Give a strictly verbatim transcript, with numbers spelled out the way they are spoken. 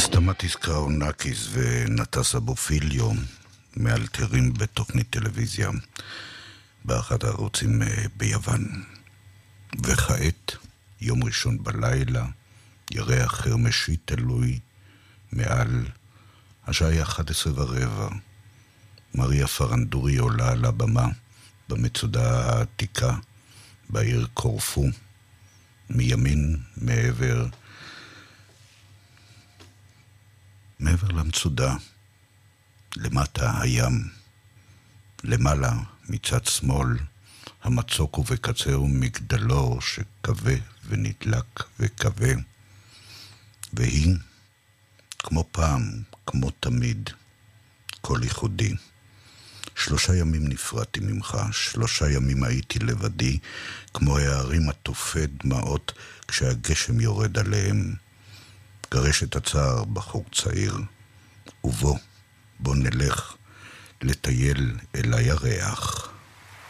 סטמטיס קראונקיס ונטס אבופיליו מאלתרים בתוכנית טלוויזיה באחד הערוצים ביוון. וכעת, יום ראשון בלילה, ירח חרמשי תלוי מעל השעה אחת עשרה ורבע. מריה פרנדורי עולה על הבמה במצודה העתיקה בעיר קורפו, מימין מעבר מעבר למצודה, למטה הים, למעלה מצד שמאל המצוק ובקצהו מגדלור שקווה ונדלק וקווה, והיא כמו פעם, כמו תמיד, כל ייחודי. שלושה ימים נפרדתי ממך, שלושה ימים הייתי לבדי, כמו הערים התופד דמעות כשהגשם יורד עליהם. גרש את הצער בחור צעיר, ובוא, בוא נלך לטייל אל הירח.